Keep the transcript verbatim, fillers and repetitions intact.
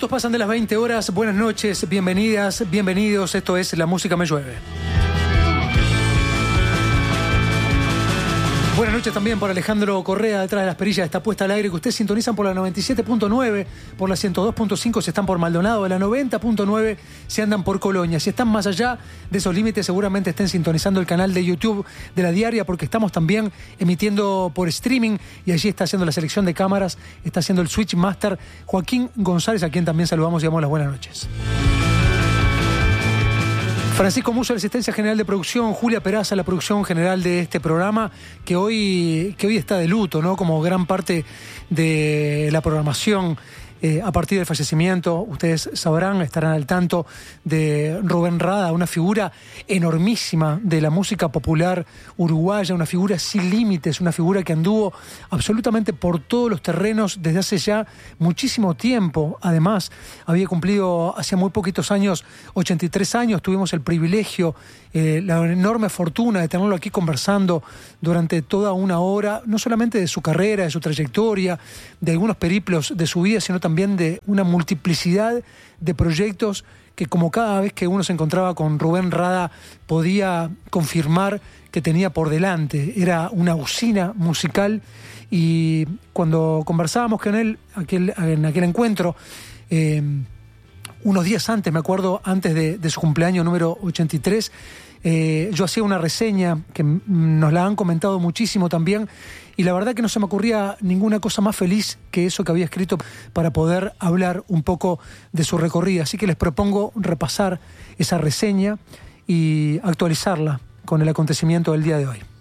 minutos pasan de las veinte horas. Buenas noches, bienvenidas, bienvenidos. Esto es La Música Me Llueve. Buenas noches también por Alejandro Correa, detrás de las perillas, está puesta al aire, que ustedes sintonizan por la noventa y siete punto nueve, por la ciento dos punto cinco si están por Maldonado, de la noventa punto nueve si andan por Colonia. Si están más allá de esos límites, seguramente estén sintonizando el canal de YouTube de La Diaria, porque estamos también emitiendo por streaming, y allí está haciendo la selección de cámaras, está haciendo el Switch Master Joaquín González, a quien también saludamos y damos las buenas noches. Francisco Musso, la asistencia general de producción, Julia Peraza, la producción general de este programa, que hoy, que hoy está de luto, ¿no? Como gran parte de la programación eh, a partir del fallecimiento. Ustedes sabrán, estarán al tanto de Rubén Rada, una figura enormísima de la música popular uruguaya, una figura sin límites, una figura que anduvo absolutamente por todos los terrenos desde hace ya muchísimo tiempo. Además, había cumplido hace muy poquitos años, ochenta y tres años, tuvimos el privilegio, eh, la enorme fortuna de tenerlo aquí conversando durante toda una hora, no solamente de su carrera, de su trayectoria, de algunos periplos de su vida, sino también de una multiplicidad de proyectos que, como cada vez que uno se encontraba con Rubén Rada, podía confirmar que tenía por delante. Era una usina musical, y cuando conversábamos con él aquel, en aquel encuentro, eh, unos días antes, me acuerdo, antes de, de su cumpleaños número ochenta y tres, eh, yo hacía una reseña que nos la han comentado muchísimo también, y la verdad que no se me ocurría ninguna cosa más feliz que eso que había escrito para poder hablar un poco de su recorrida. Así que les propongo repasar esa reseña y actualizarla con el acontecimiento del día de hoy.